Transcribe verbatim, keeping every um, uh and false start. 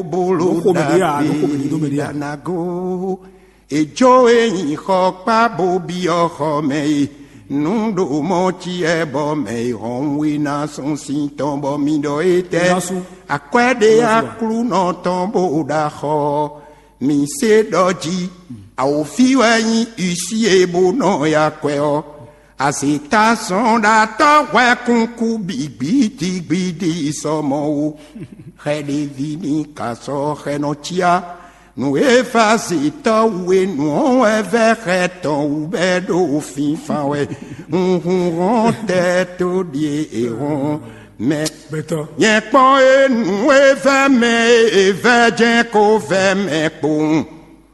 bolo da nago ejo eyin ho pa bobi o me nundo mo ti e bo me on we na son sin tombo mi do ete akwede akru no tombo da ho mi se doji au fi yin usi e bo no ya kwe o asita son da to we kunku bigbi ti gbidi somo Rede vini kaso renotia nous efasita we nous evereton ou bedo fin fa we on on tête die et on mais yen po e nous e ve me e ve jen ko ve me pon